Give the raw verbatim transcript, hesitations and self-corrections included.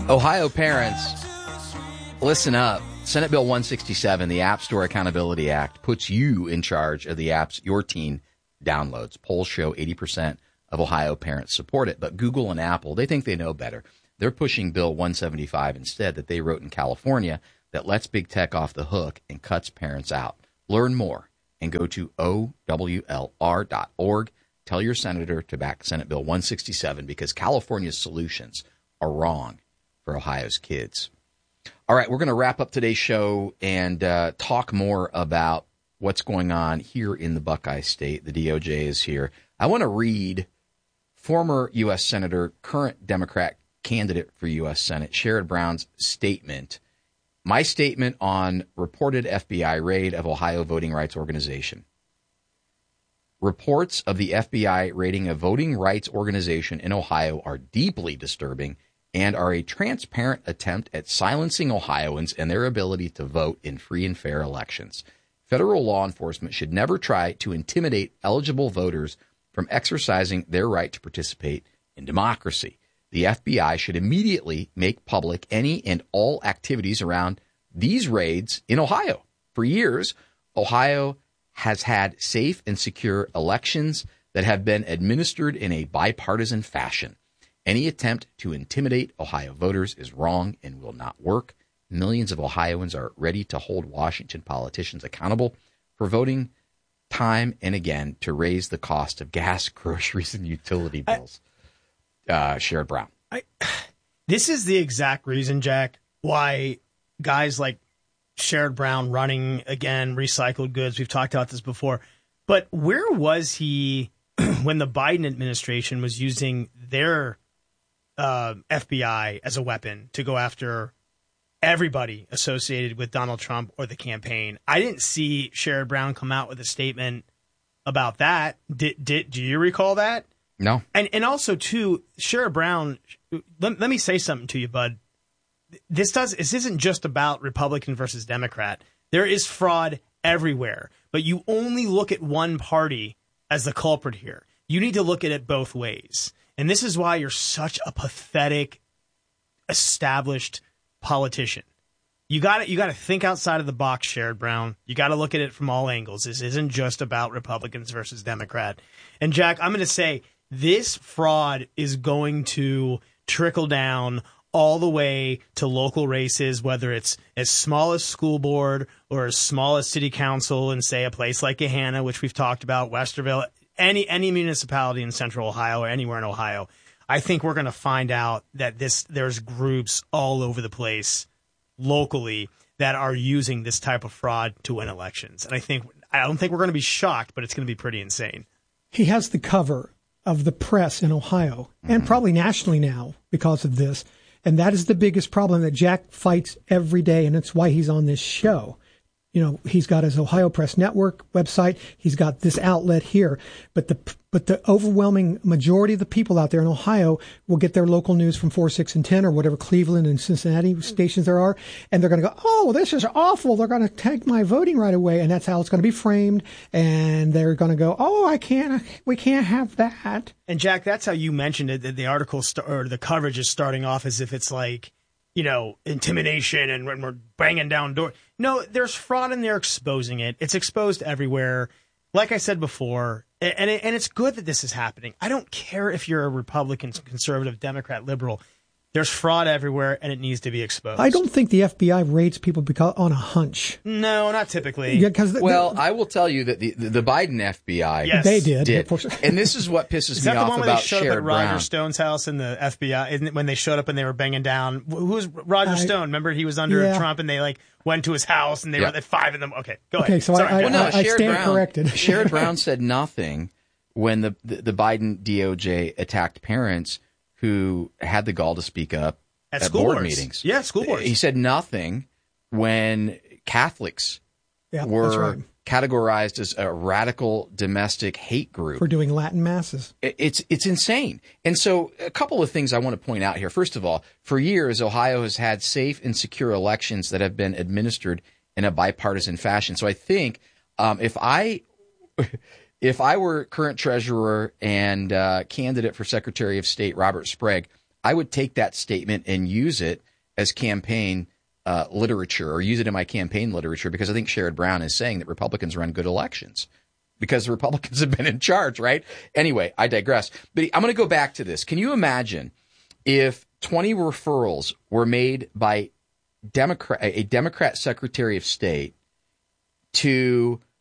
Ohio parents, listen up. Senate Bill one sixty-seven, the App Store Accountability Act, puts you in charge of the apps your teen downloads. Polls show eighty percent of Ohio parents support it, but Google and Apple, they think they know better. They're pushing Bill one seventy-five instead that they wrote in California that lets big tech off the hook and cuts parents out. Learn more and go to O W L R dot org. Tell your senator to back Senate Bill one sixty-seven because California's solutions are wrong for Ohio's kids. All right, we're going to wrap up today's show and uh, talk more about what's going on here in the Buckeye State. The D O J is here. I want to read former U S Senator, current Democrat candidate for U S Senate, Sherrod Brown's statement. My statement on reported F B I raid of Ohio Voting Rights Organization. Reports of the F B I raiding a voting rights organization in Ohio are deeply disturbing and are a transparent attempt at silencing Ohioans and their ability to vote in free and fair elections. Federal law enforcement should never try to intimidate eligible voters from exercising their right to participate in democracy. The F B I should immediately make public any and all activities around these raids in Ohio. For years, Ohio has had safe and secure elections that have been administered in a bipartisan fashion. Any attempt to intimidate Ohio voters is wrong and will not work. Millions of Ohioans are ready to hold Washington politicians accountable for voting time and again to raise the cost of gas, groceries, and utility bills. I, uh, Sherrod Brown. I, this is the exact reason, Jack, why guys like Sherrod Brown running again, recycled goods, we've talked about this before, but where was he when the Biden administration was using their uh, F B I as a weapon to go after everybody associated with Donald Trump or the campaign? I didn't see Sherrod Brown come out with a statement about that. Did, did do you recall that? No. And and also, too, Sherrod Brown, let, let me say something to you, bud. This does this isn't just about Republican versus Democrat. There is fraud everywhere, but you only look at one party as the culprit here. You need to look at it both ways. And this is why you're such a pathetic, established politician. You got you got to think outside of the box, Sherrod Brown. You got to look at it from all angles. This isn't just about Republicans versus Democrat. And Jack, I'm going to say this fraud is going to trickle down all the way to local races, whether it's as small as school board or as small as city council in, say, a place like Gahanna, which we've talked about, Westerville, any any municipality in central Ohio or anywhere in Ohio. I think we're going to find out that this there's groups all over the place locally that are using this type of fraud to win elections. And I think I don't think we're going to be shocked, but it's going to be pretty insane. He has the cover of the press in Ohio and mm-hmm. probably nationally now because of this. And that is the biggest problem that Jack fights every day, and it's why he's on this show. You know, he's got his Ohio Press Network website. He's got this outlet here. But the but the overwhelming majority of the people out there in Ohio will get their local news from four, six, and ten or whatever Cleveland and Cincinnati stations there are. And they're going to go, oh, this is awful. They're going to take my voting right away. And that's how it's going to be framed. And they're going to go, oh, I can't, we can't have that. And Jack, that's how you mentioned it, that the article st- or the coverage is starting off as if it's like, you know, intimidation and we're banging down doors. No, there's fraud and they're exposing it. It's exposed everywhere. Like I said before, and it, and it's good that this is happening. I don't care if you're a Republican, conservative, Democrat, liberal. There's fraud everywhere, and it needs to be exposed. I don't think the F B I raids people because on a hunch. No, not typically. Yeah, because well, I will tell you that the the, the Biden F B I yes. they did, did. and this is what pisses is me that off the one about where they showed Sherrod up at Roger Brown. Stone's house in the F B I? Isn't it when they showed up and they were banging down? Who was Roger I, Stone? Remember, he was under yeah. Trump, and they like went to his house, and they yeah. were at five of them. Okay, go okay, ahead. so Sorry, I, I, well, no, I, I stand Brown, corrected. Sherrod Brown said nothing when the, the the Biden D O J attacked parents who had the gall to speak up. At, at school board boards. meetings. Yeah, school boards. He said nothing when Catholics yeah, were right. categorized as a radical domestic hate group. For doing Latin masses. It's it's insane. And so a couple of things I want to point out here. First of all, for years, Ohio has had safe and secure elections that have been administered in a bipartisan fashion. So I think um, if I if I were current treasurer and uh, candidate for Secretary of State Robert Sprague, I would take that statement and use it as campaign uh, literature, or use it in my campaign literature, because I think Sherrod Brown is saying that Republicans run good elections because the Republicans have been in charge, right? Anyway, I digress. But I'm going to go back to this. Can you imagine if twenty referrals were made by Democrat, a Democrat Secretary of State to